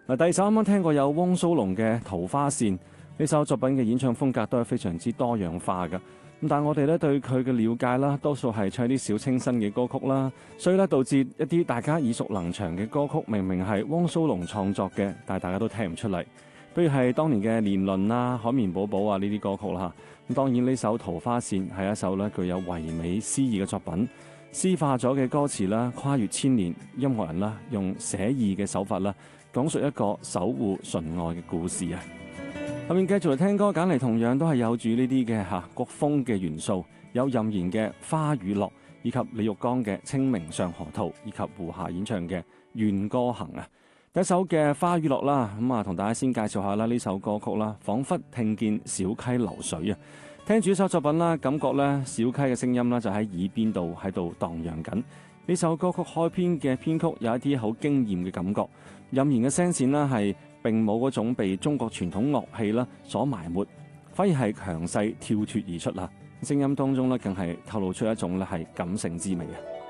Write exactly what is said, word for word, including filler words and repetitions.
嗱，第二首啱啱聽過有汪蘇泷嘅《桃花扇》，呢首作品嘅演唱風格都係非常之多樣化㗎。咁但係我哋咧對佢嘅了解啦，多數係唱啲小清新嘅歌曲啦，所以咧導致一啲大家耳熟能詳嘅歌曲，明明係汪蘇泷創作嘅，但係大家都聽唔出嚟。比如係當年嘅《年輪》啊、《海綿寶寶》啊呢啲歌曲啦。咁當然呢首《桃花扇》係一首咧具有唯美詩意嘅作品，詩化咗嘅歌詞啦，跨越千年，音樂人啦用寫意嘅手法啦，講述一個守護純愛嘅故事啊！後面繼續嚟聽歌，揀嚟同樣都係有住呢啲嘅嚇國風嘅元素，有任賢嘅《花與落》，以及李玉剛嘅《清明上河圖》，以及胡夏演唱嘅《願歌行》啊！第一首嘅《花與落》啦，咁啊同大家先介紹下啦呢首歌曲啦，彷彿聽見小溪流水啊！聽住呢首作品啦，感覺咧小溪嘅聲音啦就喺耳邊度喺度蕩漾緊。呢首歌曲開篇嘅編曲有一啲好驚豔嘅感覺，任賢嘅聲線啦係並冇嗰種被中國傳統樂器啦所埋沒，反而係強勢跳脱而出啦。聲音當中咧更係透露出一種咧係感性之美啊！